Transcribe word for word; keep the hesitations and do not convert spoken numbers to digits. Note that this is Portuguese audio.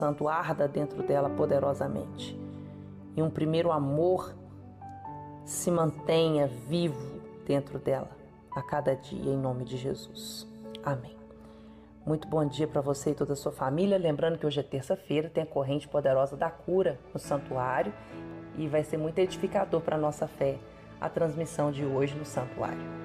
Santo arda dentro dela poderosamente. E um primeiro amor se mantenha vivo dentro dela a cada dia, em nome de Jesus. Amém. Muito bom dia para você e toda a sua família. Lembrando que hoje é terça-feira, tem a corrente poderosa da cura no santuário e vai ser muito edificador para a nossa fé a transmissão de hoje no santuário.